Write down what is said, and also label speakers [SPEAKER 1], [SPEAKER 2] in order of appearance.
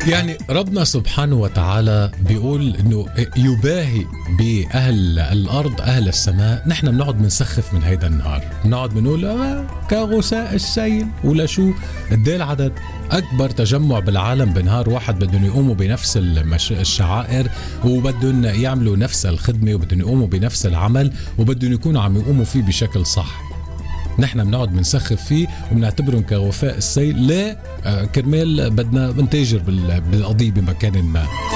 [SPEAKER 1] يعني ربنا سبحانه وتعالى بيقول انه يباهي باهل الارض اهل السماء. نحن بنقعد بنسخف من هيدا النهار، بنقعد بنقول كغثاء السيل ولا شو. قد ايه العدد؟ اكبر تجمع بالعالم بنهار واحد بدهم يقوموا بنفس الشعائر، وبدهم يعملوا نفس الخدمه، وبدهم يقوموا بنفس العمل، وبدهم يكونوا عم يقوموا فيه بشكل صح. نحن بنقعد بنسخف فيه وبنعتبرهم كغثاء السيل. ليه؟ كرمال بدنا نتاجر بالقضية بمكان ما.